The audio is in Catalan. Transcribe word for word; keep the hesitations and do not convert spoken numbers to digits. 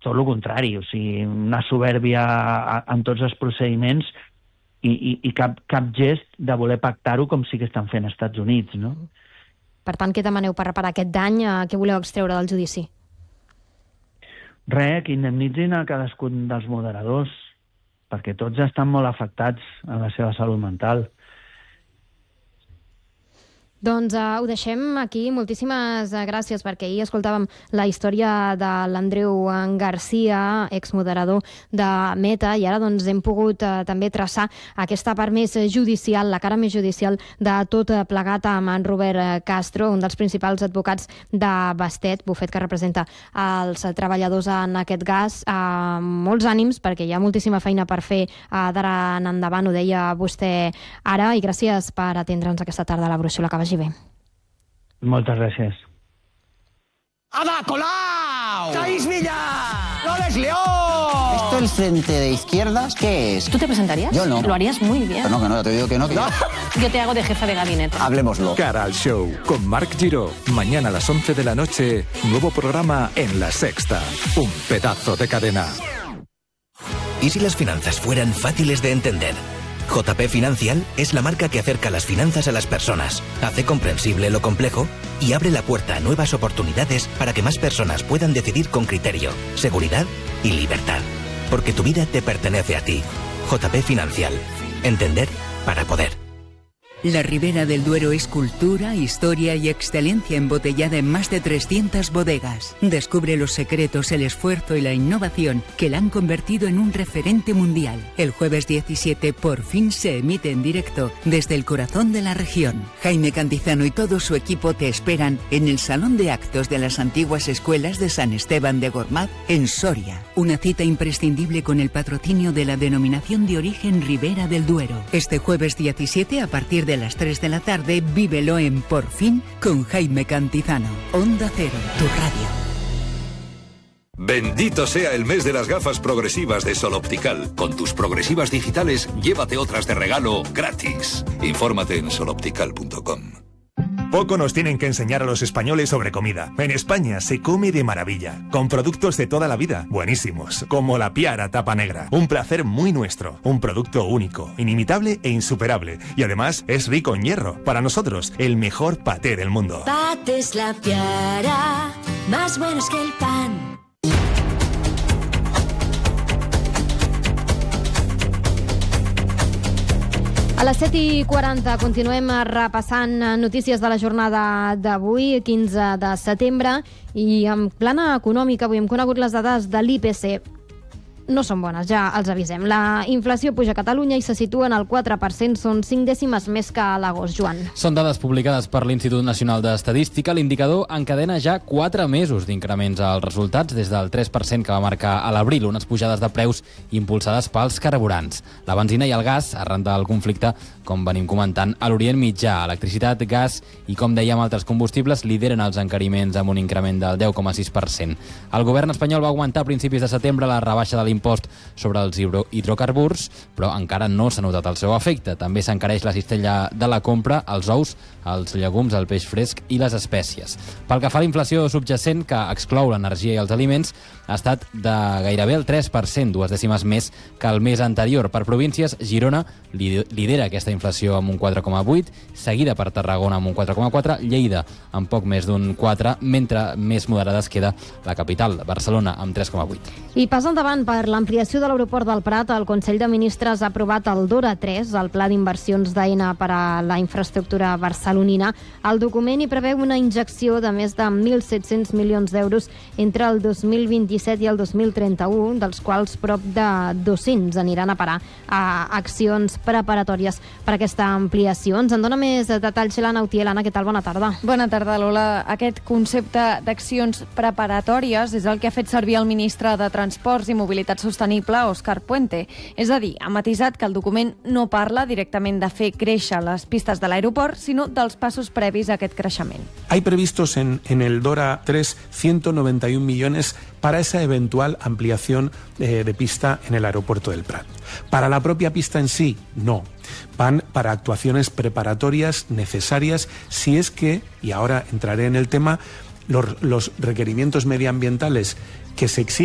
tot el contrari, o sigui, una soberbia en tots els procediments i, i, i cap, cap gest de voler pactar-ho com sí que estan fent als Estats Units, no? Per tant, què demaneu per reparar aquest dany? Què voleu extreure del judici? Res, que indemnitzin a cadascun dels moderadors, perquè tots estan molt afectats en la seva salut mental. Doncs uh, ho deixem aquí. Moltíssimes uh, gràcies, perquè ahir escoltàvem la història de l'Andreu Garcia, exmoderador de Meta, i ara doncs, hem pogut uh, també traçar aquesta part més judicial, la cara més judicial de tot uh, plegat amb en Robert Castro, un dels principals advocats de Bastet, bufet que representa els uh, treballadors en aquest gas. Uh, molts ànims, perquè hi ha moltíssima feina per fer uh, d'ara en endavant, ho deia vostè ara, i gràcies per atendre'ns aquesta tarda a la brúixola. Que vagi bé. Moltes gràcies. ¡Ada Colau! ¡Caís Villa! ¡Flores León! ¿Esto el frente de izquierdas qué es? ¿Tú te presentarías? Yo no. Lo harías muy bien. Pero no, que no, te digo que no. Que... no. Yo te hago de jefa de gabinete. Hablemoslo. Cara al show con Marc Giró. Mañana a las once de la noche, nuevo programa en La Sexta. Un pedazo de cadena. ¿Y si las finanzas fueran fáciles de entender? J P Financial es la marca que acerca las finanzas a las personas, hace comprensible lo complejo y abre la puerta a nuevas oportunidades para que más personas puedan decidir con criterio, seguridad y libertad. Porque tu vida te pertenece a ti. J P Financial. Entender para poder. La Ribera del Duero es cultura, historia y excelencia embotellada en más de trescientas bodegas. Descubre los secretos, el esfuerzo y la innovación que la han convertido en un referente mundial. El jueves diecisiete por fin se emite en directo desde el corazón de la región. Jaime Cantizano y todo su equipo te esperan en el Salón de Actos de las antiguas escuelas de San Esteban de Gormaz, en Soria. Una cita imprescindible con el patrocinio de la denominación de origen Ribera del Duero. Este jueves diecisiete, a partir de las tres de la tarde, vívelo en Por Fin con Jaime Cantizano. Onda Cero, tu radio. Bendito sea el mes de las gafas progresivas de Sol Optical. Con tus progresivas digitales, llévate otras de regalo gratis. Infórmate en sol optical punto com. Poco nos tienen que enseñar a los españoles sobre comida. En España se come de maravilla, con productos de toda la vida, buenísimos, como la Piara tapa negra. Un placer muy nuestro, un producto único, inimitable e insuperable. Y además es rico en hierro. Para nosotros, el mejor paté del mundo. Patés La Piara, más buenos que el pan. A les set i quaranta continuem repassant notícies de la jornada d'avui, quinze de setembre, i en plana econòmica avui hem conegut les dades de l'I P C. No són bones, ja els avisem. La inflació puja a Catalunya i se situa en el quatre per cent, són cinc dècimes més que a l'agost. Joan. Són dades publicades per l'Institut Nacional d'Estadística. L'indicador encadena ja quatre mesos d'increments als resultats, des del tres per cent que va marcar a l'abril, unes pujades de preus impulsades pels carburants. La benzina i el gas, arran del conflicte, com venim comentant, a l'Orient Mitjà. Electricitat, gas i, com dèiem, altres combustibles lideren els encariments amb un increment del deu coma sis per cent. El govern espanyol va augmentar a principis de setembre la rebaixa de l'impost sobre els hidrocarburs, però encara no s'ha notat el seu efecte. També s'encareix la cistella de la compra, els ous, els llegums, el peix fresc i les espècies. Pel que fa a la inflació subjacent, que exclou l'energia i els aliments, ha estat de gairebé el tres per cent, dues dècimes més que el mes anterior. Per províncies, Girona lidera aquesta inflació amb un quatre coma vuit, seguida per Tarragona amb un quatre coma quatre, Lleida amb poc més d'un quatre, mentre més moderada es queda la capital, Barcelona, amb tres coma vuit. I pas endavant per l'ampliació de l'aeroport del Prat, el Consell de Ministres ha aprovat el DORA tres, el Pla d'Inversions d'Aena per a la infraestructura barcelonina. El document hi preveu una injecció de més de mil set-cents milions d'euros entre el dos mil vint-i-set i el dos mil trenta-u, dels quals prop de dos-cents aniran a parar a accions preparatòries per a aquesta ampliació. Ens en dona més detalls l'Anna Utiel. Anna, què tal? Bona tarda. Bona tarda, Lola. Aquest concepte d'accions preparatòries és el que ha fet servir el ministre de Transports i Mobilitat Sostenible, Òscar Puente. És a dir, ha matisat que el document no parla directament de fer créixer les pistes de l'aeroport, sinó dels passos previs a aquest creixement. Hay previstos en, en el DORA tres ciento noventa y un millones para esa eventual ampliación eh, de pista en el aeropuerto del Prat. Para la propia pista en sí, no. Van para actuaciones preparatorias necesarias si es que, y ahora entraré en el tema, los, los requerimientos medioambientales que se exigen